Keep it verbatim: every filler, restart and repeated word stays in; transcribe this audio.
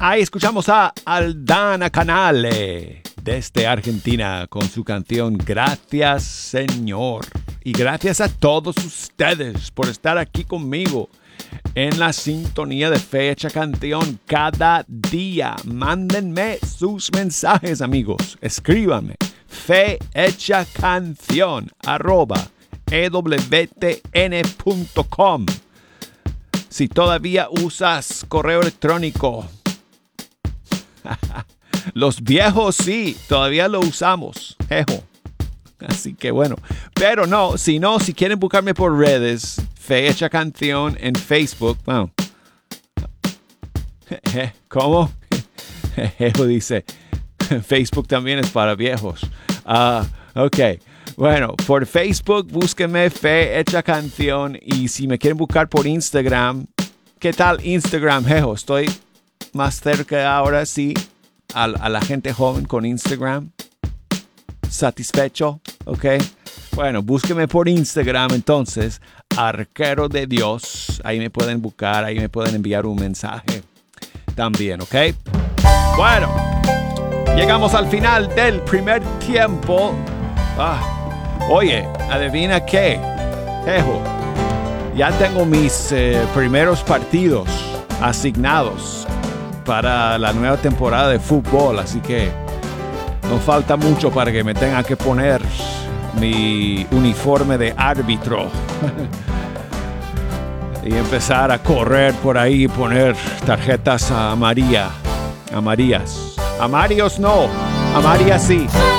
Ahí escuchamos a Aldana Canale desde Argentina con su canción Gracias Señor. Y gracias a todos ustedes por estar aquí conmigo en la sintonía de Fecha Canción cada día. Mándenme sus mensajes, amigos. Escríbanme. Fecha Canción arroba e w t n punto com. Si todavía usas correo electrónico, los viejos sí, todavía lo usamos. Ejo. Así que bueno, pero no, si no, si quieren buscarme por redes, Fecha Canción en Facebook, bueno, ¿cómo? Ejo dice, Facebook también es para viejos. Ah, uh, ok. Bueno, por Facebook, búsquenme Fecha Canción. Y si me quieren buscar por Instagram, ¿qué tal Instagram, jejo? Estoy más cerca ahora, sí, a, a la gente joven con Instagram. Satisfecho, ¿ok? Bueno, búsquenme por Instagram, entonces, Arquero de Dios. Ahí me pueden buscar, ahí me pueden enviar un mensaje también, ¿ok? Bueno, llegamos al final del primer tiempo. Ah. Oye, adivina qué, Ejo, ya tengo mis eh, primeros partidos asignados para la nueva temporada de fútbol, así que no falta mucho para que me tenga que poner mi uniforme de árbitro y empezar a correr por ahí y poner tarjetas amarillas, amarillas, amarillos no, amarillas sí.